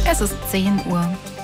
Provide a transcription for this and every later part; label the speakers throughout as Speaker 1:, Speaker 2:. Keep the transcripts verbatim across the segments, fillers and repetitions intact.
Speaker 1: Es ist zehn Uhr.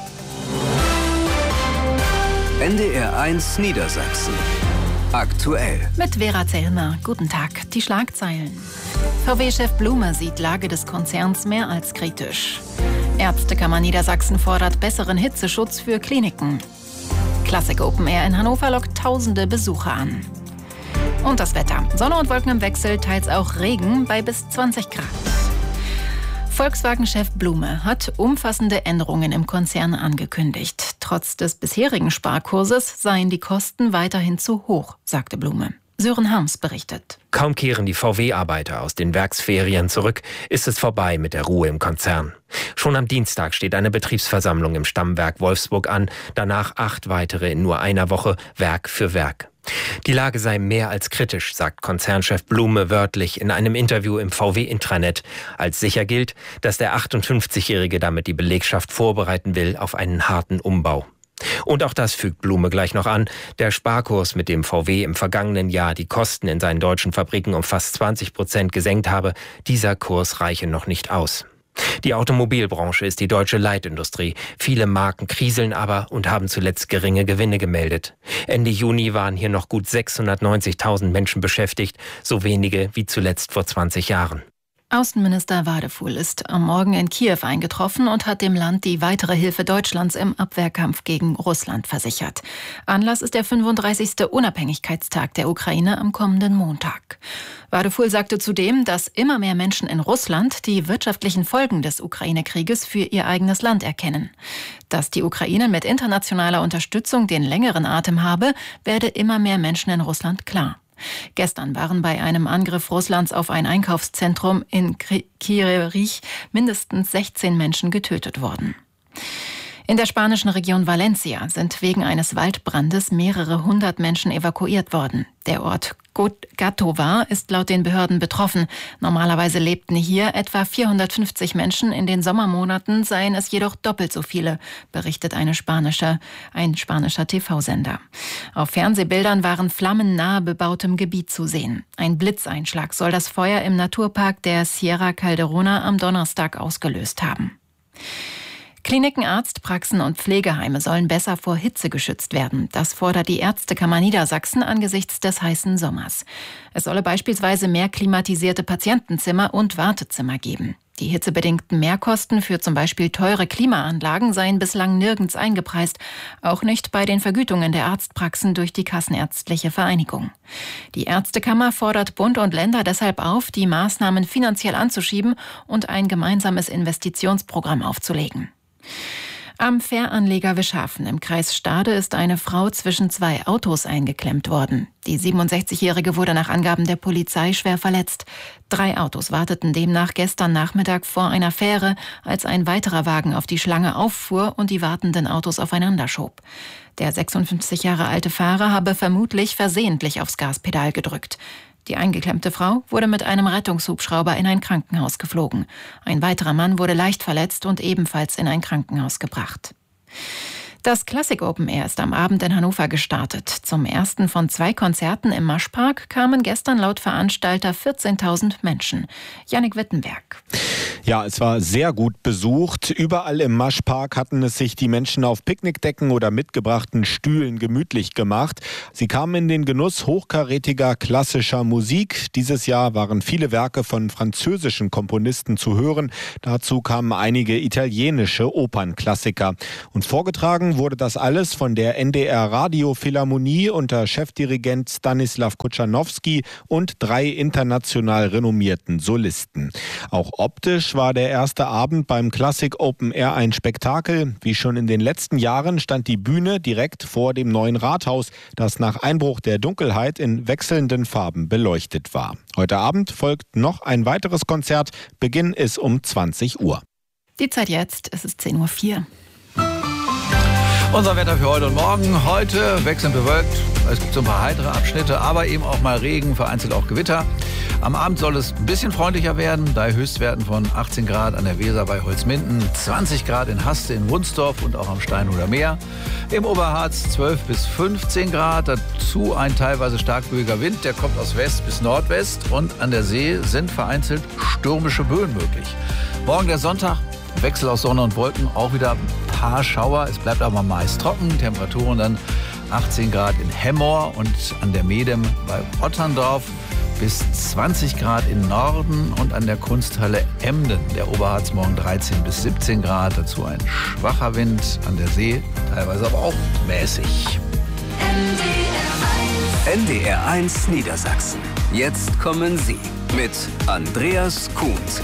Speaker 2: N D R eins Niedersachsen. Aktuell.
Speaker 1: Mit Vera Zellner. Guten Tag. Die Schlagzeilen. V W-Chef Blume sieht Lage des Konzerns mehr als kritisch. Ärztekammer Niedersachsen fordert besseren Hitzeschutz für Kliniken. Classic Open Air in Hannover lockt tausende Besucher an. Und das Wetter. Sonne und Wolken im Wechsel, teils auch Regen bei bis zwanzig Grad. Volkswagen-Chef Blume hat umfassende Änderungen im Konzern angekündigt. Trotz des bisherigen Sparkurses seien die Kosten weiterhin zu hoch, sagte Blume. Sören Harms berichtet.
Speaker 3: Kaum kehren die V W-Arbeiter aus den Werksferien zurück, ist es vorbei mit der Ruhe im Konzern. Schon am Dienstag steht eine Betriebsversammlung im Stammwerk Wolfsburg an, danach acht weitere in nur einer Woche, Werk für Werk. Die Lage sei mehr als kritisch, sagt Konzernchef Blume wörtlich in einem Interview im V W-Intranet. Als sicher gilt, dass der achtundfünfzigjährige damit die Belegschaft vorbereiten will auf einen harten Umbau. Und auch das fügt Blume gleich noch an. Der Sparkurs, mit dem V W im vergangenen Jahr die Kosten in seinen deutschen Fabriken um fast zwanzig Prozent gesenkt habe, dieser Kurs reiche noch nicht aus. Die Automobilbranche ist die deutsche Leitindustrie. Viele Marken kriseln aber und haben zuletzt geringe Gewinne gemeldet. Ende Juni waren hier noch gut sechshundertneunzigtausend Menschen beschäftigt, so wenige wie zuletzt vor zwanzig Jahren.
Speaker 1: Außenminister Wadefuhl ist am Morgen in Kiew eingetroffen und hat dem Land die weitere Hilfe Deutschlands im Abwehrkampf gegen Russland versichert. Anlass ist der fünfunddreißigste Unabhängigkeitstag der Ukraine am kommenden Montag. Wadefuhl sagte zudem, dass immer mehr Menschen in Russland die wirtschaftlichen Folgen des Ukraine-Krieges für ihr eigenes Land erkennen. Dass die Ukraine mit internationaler Unterstützung den längeren Atem habe, werde immer mehr Menschen in Russland klar. Gestern waren bei einem Angriff Russlands auf ein Einkaufszentrum in Kryvyi Rih mindestens sechzehn Menschen getötet worden. In der spanischen Region Valencia sind wegen eines Waldbrandes mehrere hundert Menschen evakuiert worden. Der Ort Gàtova ist laut den Behörden betroffen. Normalerweise lebten hier etwa vierhundertfünfzig Menschen. In den Sommermonaten seien es jedoch doppelt so viele, berichtet eine spanische, ein spanischer T V-Sender. Auf Fernsehbildern waren Flammen nahe bebautem Gebiet zu sehen. Ein Blitzeinschlag soll das Feuer im Naturpark der Sierra Calderona am Donnerstag ausgelöst haben. Kliniken, Arztpraxen und Pflegeheime sollen besser vor Hitze geschützt werden. Das fordert die Ärztekammer Niedersachsen angesichts des heißen Sommers. Es solle beispielsweise mehr klimatisierte Patientenzimmer und Wartezimmer geben. Die hitzebedingten Mehrkosten für zum Beispiel teure Klimaanlagen seien bislang nirgends eingepreist, auch nicht bei den Vergütungen der Arztpraxen durch die Kassenärztliche Vereinigung. Die Ärztekammer fordert Bund und Länder deshalb auf, die Maßnahmen finanziell anzuschieben und ein gemeinsames Investitionsprogramm aufzulegen. Am Fähranleger Wischhafen im Kreis Stade ist eine Frau zwischen zwei Autos eingeklemmt worden. Die siebenundsechzigjährige wurde nach Angaben der Polizei schwer verletzt. Drei Autos warteten demnach gestern Nachmittag vor einer Fähre, als ein weiterer Wagen auf die Schlange auffuhr und die wartenden Autos aufeinander schob. Der sechsundfünfzig Jahre alte Fahrer habe vermutlich versehentlich aufs Gaspedal gedrückt. Die eingeklemmte Frau wurde mit einem Rettungshubschrauber in ein Krankenhaus geflogen. Ein weiterer Mann wurde leicht verletzt und ebenfalls in ein Krankenhaus gebracht. Das Classic Open Air ist am Abend in Hannover gestartet. Zum ersten von zwei Konzerten im Maschpark kamen gestern laut Veranstalter vierzehntausend Menschen. Jannik Wittenberg.
Speaker 4: Ja, es war sehr gut besucht. Überall im Maschpark hatten es sich die Menschen auf Picknickdecken oder mitgebrachten Stühlen gemütlich gemacht. Sie kamen in den Genuss hochkarätiger klassischer Musik. Dieses Jahr waren viele Werke von französischen Komponisten zu hören. Dazu kamen einige italienische Opernklassiker. Und vorgetragen wurde das alles von der N D R Radiophilharmonie unter Chefdirigent Stanislav Kotschanowski und drei international renommierten Solisten. Auch optisch war der erste Abend beim Classic Open Air ein Spektakel. Wie schon in den letzten Jahren stand die Bühne direkt vor dem neuen Rathaus, das nach Einbruch der Dunkelheit in wechselnden Farben beleuchtet war. Heute Abend folgt noch ein weiteres Konzert. Beginn ist um zwanzig Uhr.
Speaker 1: Die Zeit jetzt, es ist zehn Uhr vier.
Speaker 5: Unser Wetter für heute und morgen. Heute wechselnd bewölkt. Es gibt so ein paar heitere Abschnitte, aber eben auch mal Regen, vereinzelt auch Gewitter. Am Abend soll es ein bisschen freundlicher werden, bei Höchstwerten von achtzehn Grad an der Weser bei Holzminden, zwanzig Grad in Haste in Wunsdorf und auch am Steinhuder Meer. Im Oberharz zwölf bis fünfzehn Grad, dazu ein teilweise stark böiger Wind, der kommt aus West bis Nordwest und an der See sind vereinzelt stürmische Böen möglich. Morgen der Sonntag. Wechsel aus Sonne und Wolken, auch wieder ein paar Schauer. Es bleibt aber meist trocken. Temperaturen dann achtzehn Grad in Hemmoor und an der Medem bei Otterndorf. Bis zwanzig Grad im Norden und an der Kunsthalle Emden. Der Oberharz morgen dreizehn bis siebzehn Grad. Dazu ein schwacher Wind an der See, teilweise aber auch mäßig.
Speaker 2: N D R eins Niedersachsen. Jetzt kommen Sie mit Andreas Kuhns.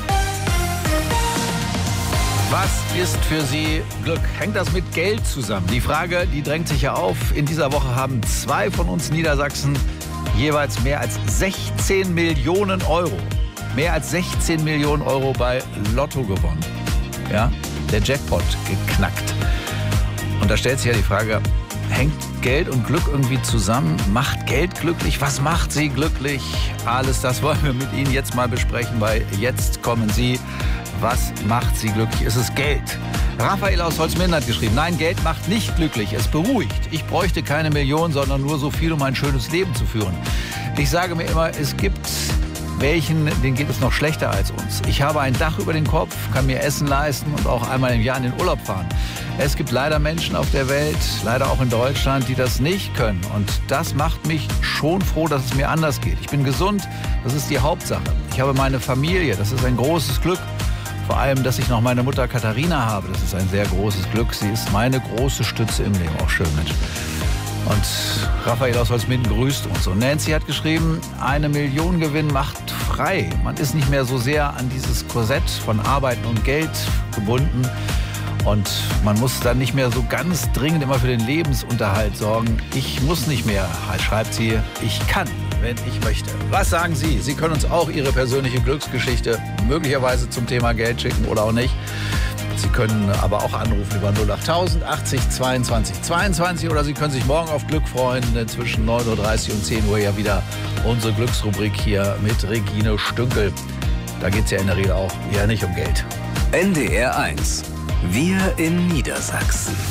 Speaker 5: Was ist für Sie Glück? Hängt das mit Geld zusammen? Die Frage, die drängt sich ja auf. In dieser Woche haben zwei von uns Niedersachsen jeweils mehr als sechzehn Millionen Euro. Mehr als sechzehn Millionen Euro bei Lotto gewonnen. Ja, der Jackpot geknackt. Und da stellt sich ja die Frage, hängt Geld und Glück irgendwie zusammen? Macht Geld glücklich? Was macht Sie glücklich? Alles das wollen wir mit Ihnen jetzt mal besprechen, weil jetzt kommen Sie. Was macht Sie glücklich? Ist es Geld? Raphael aus Holzminden hat geschrieben, nein, Geld macht nicht glücklich, es beruhigt. Ich bräuchte keine Million, sondern nur so viel, um ein schönes Leben zu führen. Ich sage mir immer, es gibt welchen, denen geht es noch schlechter als uns. Ich habe ein Dach über den Kopf, kann mir Essen leisten und auch einmal im Jahr in den Urlaub fahren. Es gibt leider Menschen auf der Welt, leider auch in Deutschland, die das nicht können. Und das macht mich schon froh, dass es mir anders geht. Ich bin gesund, das ist die Hauptsache. Ich habe meine Familie, das ist ein großes Glück. Vor allem, dass ich noch meine Mutter Katharina habe, das ist ein sehr großes Glück. Sie ist meine große Stütze im Leben. Auch schön, Mensch. Und Raphael aus Holzminden grüßt uns. Und Nancy hat geschrieben, eine Million Gewinn macht frei. Man ist nicht mehr so sehr an dieses Korsett von Arbeiten und Geld gebunden. Und man muss dann nicht mehr so ganz dringend immer für den Lebensunterhalt sorgen. Ich muss nicht mehr, schreibt sie, ich kann, wenn ich möchte. Was sagen Sie? Sie können uns auch Ihre persönliche Glücksgeschichte möglicherweise zum Thema Geld schicken oder auch nicht. Sie können aber auch anrufen über null acht tausend achtzig zweiundzwanzig zweiundzwanzig oder Sie können sich morgen auf Glück freuen. Zwischen neun Uhr dreißig und zehn Uhr ja wieder unsere Glücksrubrik hier mit Regine Stünkel. Da geht es ja in der Regel auch eher nicht um Geld.
Speaker 2: N D R eins. Wir in Niedersachsen.